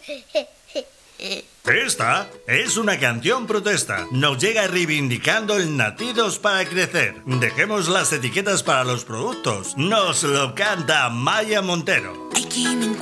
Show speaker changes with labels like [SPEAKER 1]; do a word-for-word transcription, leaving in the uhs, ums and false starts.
[SPEAKER 1] Esta es una canción protesta. Nos llega reivindicando el Nacidos para Crecer. Dejemos las etiquetas para los productos. Nos lo canta Maya Montero.
[SPEAKER 2] Hay quien encuentra